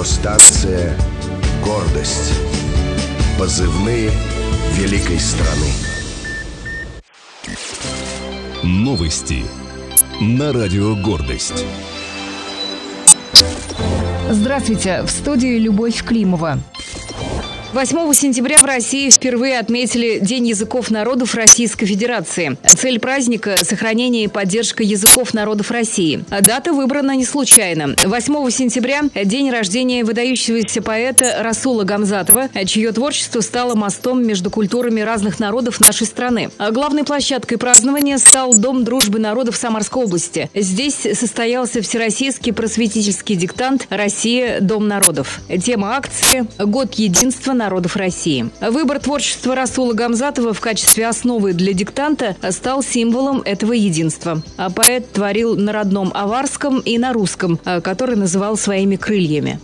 Радиостанция «Гордость». Позывные великой страны. Новости на радио «Гордость». Здравствуйте, в студии Любовь Климова. 8 сентября в России впервые отметили День языков народов Российской Федерации. Цель праздника – сохранение и поддержка языков народов России. Дата выбрана не случайно. 8 сентября – день рождения выдающегося поэта Расула Гамзатова, чье творчество стало мостом между культурами разных народов нашей страны. Главной площадкой празднования стал Дом дружбы народов Самарской области. Здесь состоялся всероссийский просветительский диктант «Россия. Дом народов». Тема акции – «Год единства народов России». Выбор творчества Расула Гамзатова в качестве основы для диктанта стал символом этого единства. Поэт творил на родном аварском и на русском, который называл своими крыльями.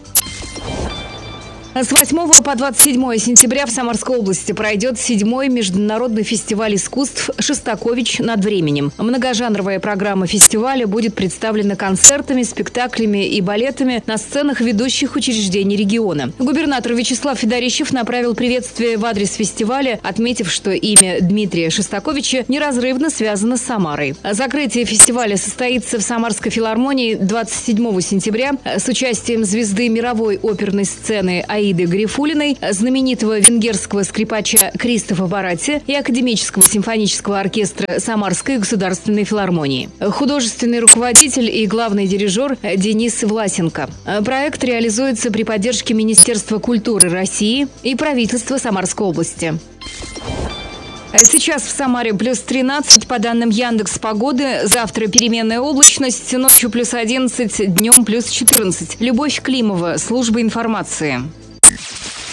С 8 по 27 сентября в Самарской области пройдет 7-й международный фестиваль искусств «Шостакович над временем». Многожанровая программа фестиваля будет представлена концертами, спектаклями и балетами на сценах ведущих учреждений региона. Губернатор Вячеслав Федорищев направил приветствие в адрес фестиваля, отметив, что имя Дмитрия Шостаковича неразрывно связано с Самарой. Закрытие фестиваля состоится в Самарской филармонии 27 сентября с участием звезды мировой оперной сцены Аиды Гарифуллиной, знаменитого венгерского скрипача Кристофа Баратти и Академического симфонического оркестра Самарской государственной филармонии. Художественный руководитель и главный дирижер Денис Власенко. Проект реализуется при поддержке Министерства культуры России и правительства Самарской области. Сейчас в Самаре плюс 13, по данным Яндекс.Погоды. Завтра переменная облачность, ночью плюс 11, днем плюс 14. Любовь Климова, служба информации.